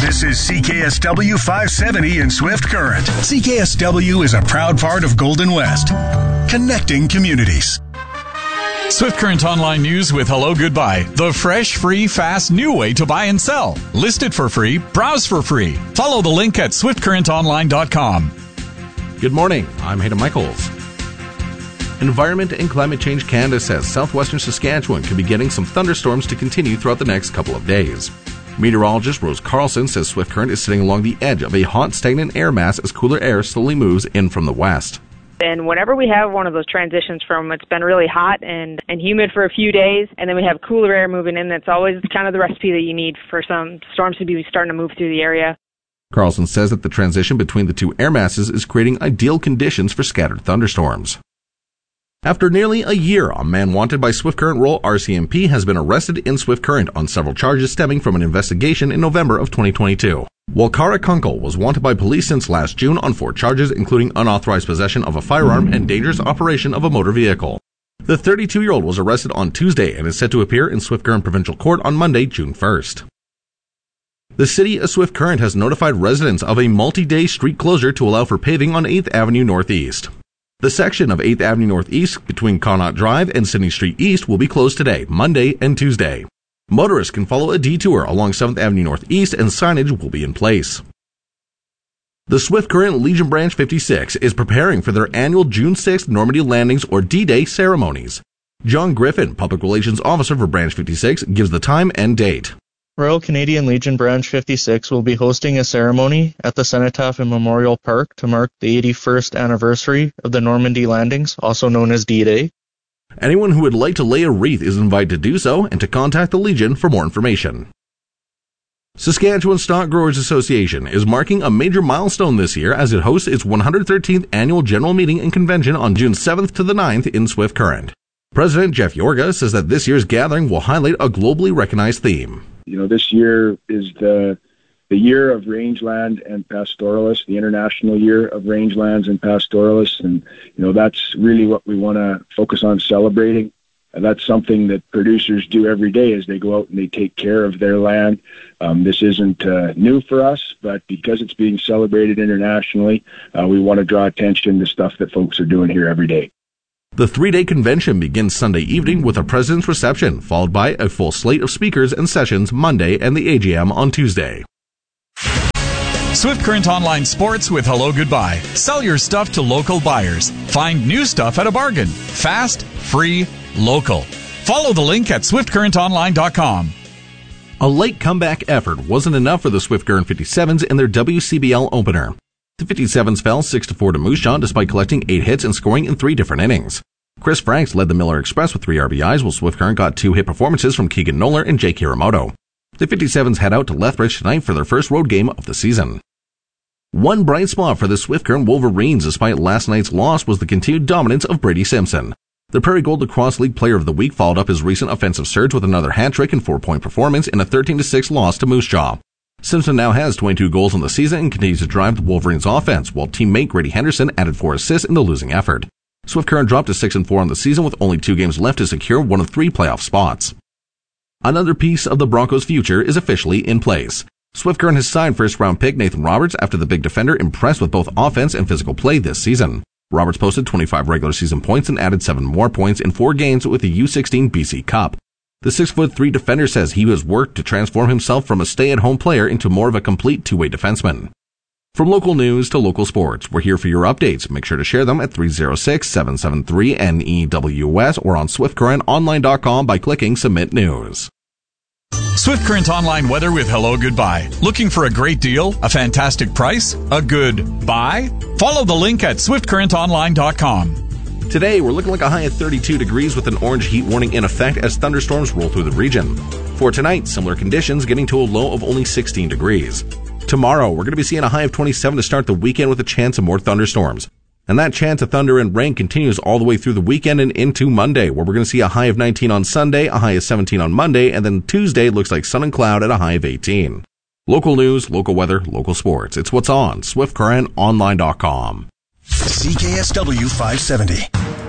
This is CKSW 570 in Swift Current. CKSW is a proud part of Golden West, connecting communities. Swift Current Online News with Hello Goodbye. The fresh, free, fast, new way to buy and sell. List it for free. Browse for free. Follow the link at swiftcurrentonline.com. Good morning. I'm Hayden Michaels. Environment and Climate Change Canada says southwestern Saskatchewan could be getting some thunderstorms to continue throughout the next couple of days. Meteorologist Rose Carlson says Swift Current is sitting along the edge of a hot, stagnant air mass as cooler air slowly moves in from the west. And whenever we have one of those transitions from it's been really hot and humid for a few days, and then we have cooler air moving in, that's always kind of the recipe that you need for some storms to be starting to move through the area. Carlson says that the transition between the two air masses is creating ideal conditions for scattered thunderstorms. After nearly a year, a man wanted by Swift Current Rural RCMP has been arrested in Swift Current on several charges stemming from an investigation in November of 2022. Walkara Kunkel was wanted by police since last June on 4 charges, including unauthorized possession of a firearm and dangerous operation of a motor vehicle. The 32-year-old was arrested on Tuesday and is set to appear in Swift Current Provincial Court on Monday, June 1st. The City of Swift Current has notified residents of a multi-day street closure to allow for paving on 8th Avenue Northeast. The section of 8th Avenue Northeast between Connaught Drive and Sydney Street East will be closed today, Monday and Tuesday. Motorists can follow a detour along 7th Avenue Northeast and signage will be in place. The Swift Current Legion Branch 56 is preparing for their annual June 6th Normandy Landings or D-Day ceremonies. John Griffin, Public Relations Officer for Branch 56, gives the time and date. Royal Canadian Legion Branch 56 will be hosting a ceremony at the Cenotaph and Memorial Park to mark the 81st anniversary of the Normandy Landings, also known as D-Day. Anyone who would like to lay a wreath is invited to do so and to contact the Legion for more information. Saskatchewan Stock Growers Association is marking a major milestone this year as it hosts its 113th annual general meeting and convention on June 7th to the 9th in Swift Current. President Jeff Yorga says that this year's gathering will highlight a globally recognized theme. This year is the year of rangeland and pastoralists, the International Year of Rangelands and Pastoralists, and that's really what we want to focus on celebrating. And that's something that producers do every day as they go out and they take care of their land. This isn't new for us, but because it's being celebrated internationally, we want to draw attention to stuff that folks are doing here every day. The 3-day convention begins Sunday evening with a president's reception, followed by a full slate of speakers and sessions Monday and the AGM on Tuesday. Swift Current Online Sports with Hello Goodbye. Sell your stuff to local buyers. Find new stuff at a bargain. Fast, free, local. Follow the link at swiftcurrentonline.com. A late comeback effort wasn't enough for the Swift Current 57s in their WCBL opener. The 57s fell 6-4 to Moose Jaw despite collecting 8 hits and scoring in 3 different innings. Chris Franks led the Miller Express with 3 RBIs, while Swift Current got 2 hit performances from Keegan Noller and Jake Hiramoto. The 57s head out to Lethbridge tonight for their first road game of the season. One bright spot for the Swift Current Wolverines despite last night's loss was the continued dominance of Brady Simpson. The Prairie Gold Lacrosse League Player of the Week followed up his recent offensive surge with another hat-trick and 4-point performance in a 13-6 loss to Moose Jaw. Simpson now has 22 goals on the season and continues to drive the Wolverines' offense, while teammate Grady Henderson added 4 assists in the losing effort. Swift Current dropped to 6-4 on the season with only 2 games left to secure one of 3 playoff spots. Another piece of the Broncos' future is officially in place. Swift Current has signed first-round pick Nathan Roberts after the big defender impressed with both offense and physical play this season. Roberts posted 25 regular season points and added 7 more points in 4 games with the U16 BC Cup. The 6'3" defender says he has worked to transform himself from a stay-at-home player into more of a complete two-way defenseman. From local news to local sports, we're here for your updates. Make sure to share them at 306-773-NEWS or on SwiftCurrentOnline.com by clicking Submit News. Swift Current Online weather with Hello Goodbye. Looking for a great deal? A fantastic price? A good buy? Follow the link at SwiftCurrentOnline.com. Today, we're looking like a high of 32 degrees with an orange heat warning in effect as thunderstorms roll through the region. For tonight, similar conditions getting to a low of only 16 degrees. Tomorrow, we're going to be seeing a high of 27 to start the weekend with a chance of more thunderstorms. And that chance of thunder and rain continues all the way through the weekend and into Monday, where we're going to see a high of 19 on Sunday, a high of 17 on Monday, and then Tuesday looks like sun and cloud at a high of 18. Local news, local weather, local sports. It's what's on SwiftCurrentOnline.com. CKSW 570.